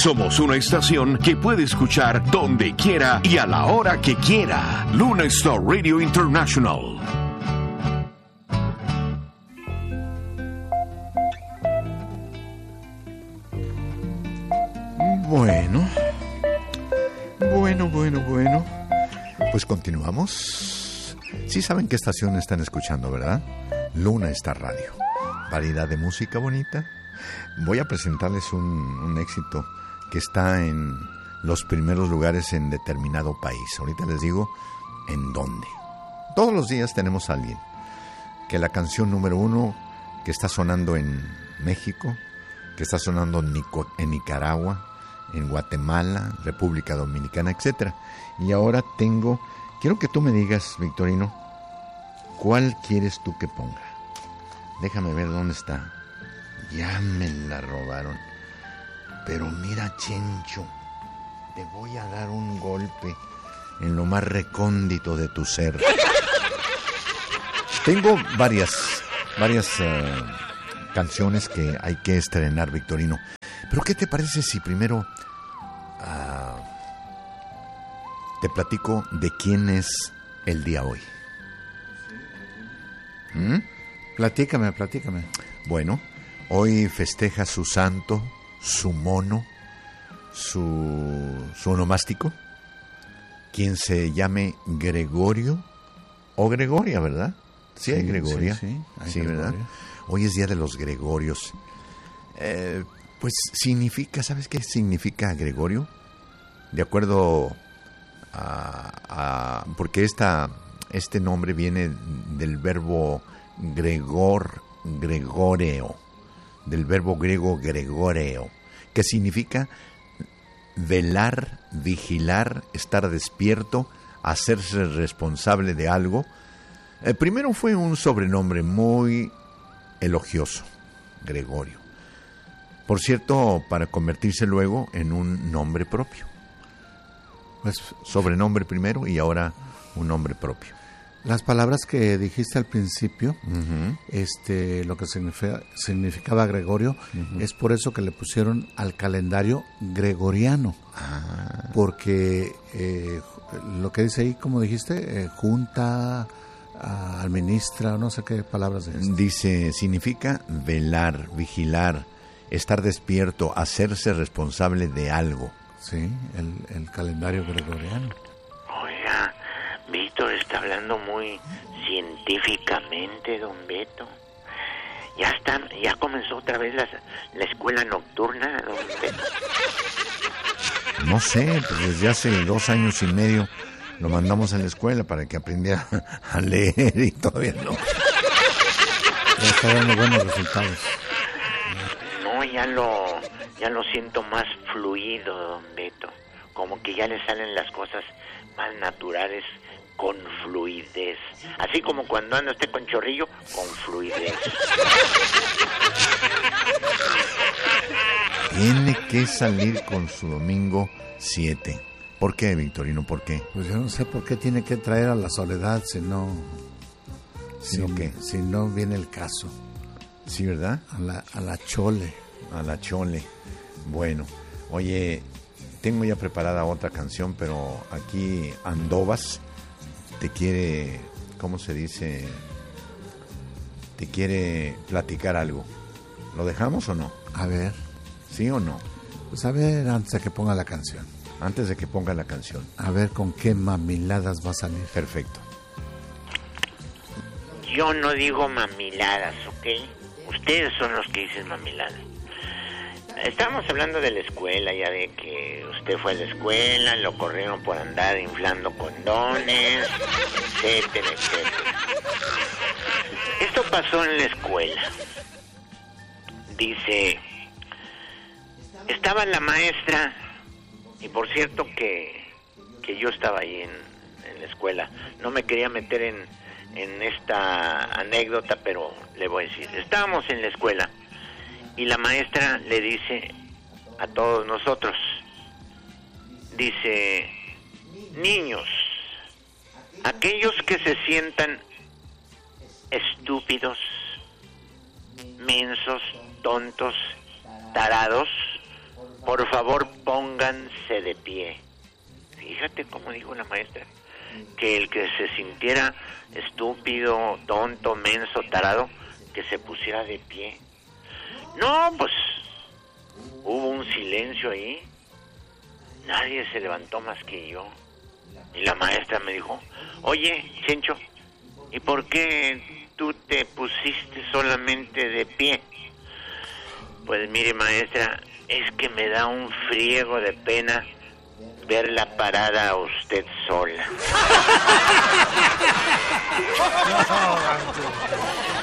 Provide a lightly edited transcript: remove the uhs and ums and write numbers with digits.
Somos una estación que puede escuchar donde quiera y a la hora que quiera. Luna Star Radio International. Bueno. Pues continuamos. Sí saben qué estación están escuchando, ¿verdad? Luna Star Radio. Variedad de música bonita. Voy a presentarles un éxito que está en los primeros lugares en determinado país. Ahorita les digo en dónde. Todos los días tenemos a alguien que la canción número 1 que está sonando en México, que está sonando en Nicaragua, en Guatemala, República Dominicana, etcétera. Y ahora quiero que tú me digas, Victorino, ¿cuál quieres tú que ponga? Déjame ver dónde está. Ya me la robaron. Pero mira, Chencho, te voy a dar un golpe en lo más recóndito de tu ser. Tengo varias canciones que hay que estrenar, Victorino. Pero ¿qué te parece si primero te platico de quién es el día hoy? Platícame. Bueno, hoy festeja su santo, su mono, su onomástico, quien se llame Gregorio o Gregoria, ¿verdad? Sí, hay Gregoria. Sí, ¿verdad? Hoy es día de los Gregorios. Pues significa, ¿sabes qué significa Gregorio? De acuerdo porque este nombre viene del verbo gregoreo, del verbo griego gregoreo, que significa velar, vigilar, estar despierto, hacerse responsable de algo. Primero fue un sobrenombre muy elogioso, Gregorio. Por cierto, para convertirse luego en un nombre propio. Pues sobrenombre primero y ahora un nombre propio. Las palabras que dijiste al principio, lo que significaba Gregorio, es por eso que le pusieron al calendario gregoriano. Porque lo que dice ahí, como dijiste, junta, administra, no sé qué palabras es. Dice, significa velar, vigilar, estar despierto, hacerse responsable de algo. Sí, el calendario gregoriano. Oiga, Víctor está hablando muy científicamente, don Beto. Ya comenzó otra vez la escuela nocturna, don Beto. No sé, pues desde hace 2 años y medio lo mandamos a la escuela para que aprendiera a leer y todavía no. Ya está dando buenos resultados. No, ya lo siento más fluido, don Beto. Como que ya le salen las cosas más naturales con fluidez. Así como cuando anda usted con chorrillo, con fluidez. Tiene que salir con su domingo 7. ¿Por qué, Victorino? ¿Por qué? Pues yo no sé por qué tiene que traer a la soledad, si no viene el caso. Sí, ¿verdad? A la chole. A la chole. Bueno, oye, tengo ya preparada otra canción, pero aquí Andovas te quiere, ¿cómo se dice? Te quiere platicar algo. ¿Lo dejamos o no? A ver. ¿Sí o no? Pues a ver, antes de que ponga la canción. Antes de que ponga la canción. A ver con qué mamiladas va a salir. Perfecto. Yo no digo mamiladas, ¿ok? Ustedes son los que dicen mamiladas. Estábamos hablando de la escuela, ya ve que usted fue a la escuela, lo corrieron por andar inflando condones, etcétera. Esto pasó en la escuela. Dice, estaba la maestra, y por cierto que yo estaba ahí en la escuela. No me quería meter en esta anécdota, pero le voy a decir. Estábamos en la escuela y la maestra le dice a todos nosotros, dice, niños, aquellos que se sientan estúpidos, mensos, tontos, tarados, por favor pónganse de pie. Fíjate cómo dijo la maestra, que el que se sintiera estúpido, tonto, menso, tarado, que se pusiera de pie. No, pues hubo un silencio ahí. Nadie se levantó más que yo. Y la maestra me dijo, oye, Chencho, ¿y por qué tú te pusiste solamente de pie? Pues mire, maestra, es que me da un friego de pena verla parada a usted sola.